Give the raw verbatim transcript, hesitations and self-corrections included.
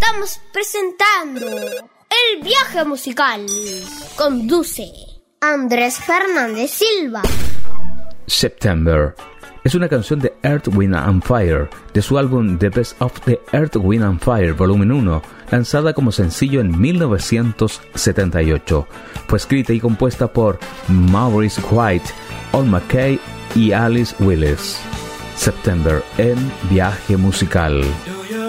estamos presentando El Viaje Musical. Conduce Andrés Fernández Silva. September es una canción de Earth, Wind and Fire, de su álbum The Best of the Earth, Wind and Fire, volumen uno, lanzada como sencillo en mil novecientos setenta y ocho. Fue escrita y compuesta por Maurice White, Al McKay y Alice Willis. September en Viaje Musical.